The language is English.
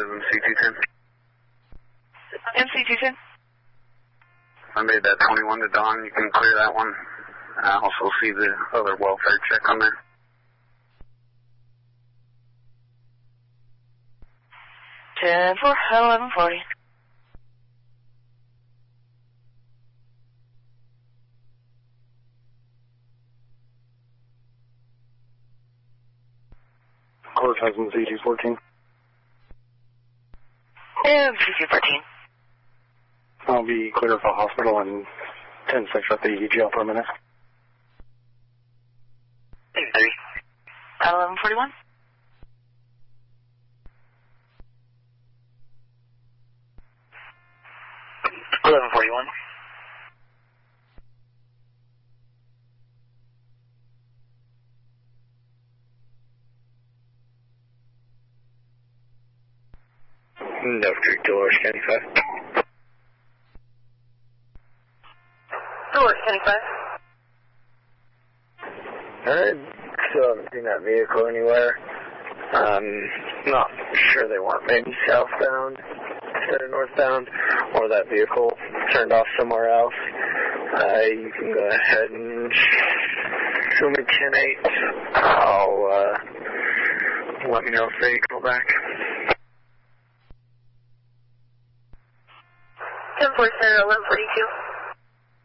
MC210. MC210. I made that 21 to Dawn. You can clear that one. I also see the other welfare check on there. 10 for 1140. Court has MC214. MC214. I'll be clear for hospital and 10-6 at the jail for a minute. 1141. No, Street Dolores County 5. Dolores County 5. Alright, still haven't seen that vehicle anywhere. Not sure they weren't maybe southbound instead of northbound, or that vehicle turned off somewhere else. You can go ahead and show me 10-8. I'll let me know if they call back. 10-4 Center 1142.